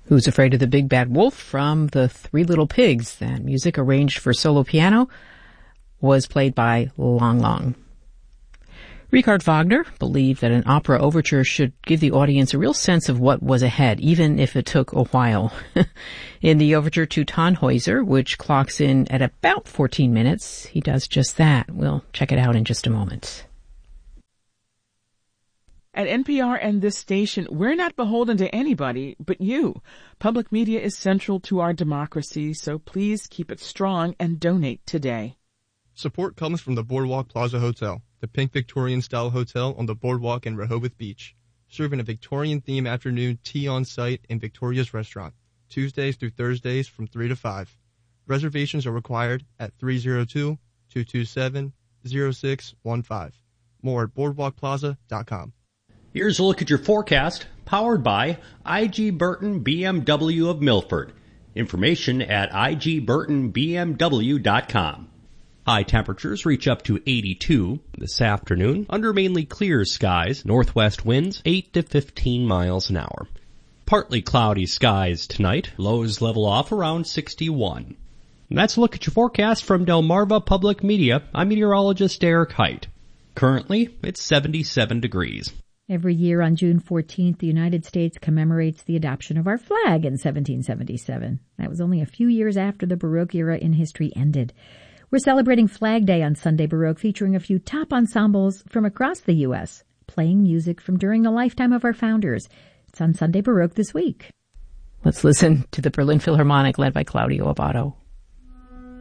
Who's Afraid of the Big Bad Wolf from The Three Little Pigs. That music, arranged for solo piano, was played by Lang Lang. Richard Wagner believed that an opera overture should give the audience a real sense of what was ahead, even if it took a while. In the overture to Tannhäuser, which clocks in at about 14 minutes, he does just that. We'll check it out in just a moment. At NPR and this station, we're not beholden to anybody but you. Public media is central to our democracy, so please keep it strong and donate today. Support comes from the Boardwalk Plaza Hotel, the pink Victorian-style hotel on the boardwalk in Rehoboth Beach, serving a Victorian-themed afternoon tea on site in Victoria's Restaurant, Tuesdays through Thursdays from 3 to 5. Reservations are required at 302-227-0615. More at boardwalkplaza.com. Here's a look at your forecast, powered by I.G. Burton BMW of Milford. Information at igburtonbmw.com. High temperatures reach up to 82 this afternoon under mainly clear skies, northwest winds 8 to 15 miles an hour. Partly cloudy skies tonight, lows level off around 61. And that's a look at your forecast from Delmarva Public Media. I'm meteorologist Eric Height. Currently, it's 77 degrees. Every year on June 14th, the United States commemorates the adoption of our flag in 1777. That was only a few years after the Baroque era in history ended. We're celebrating Flag Day on Sunday Baroque, featuring a few top ensembles from across the U.S., playing music from during the lifetime of our founders. It's on Sunday Baroque this week. Let's listen to the Berlin Philharmonic led by Claudio Abbado.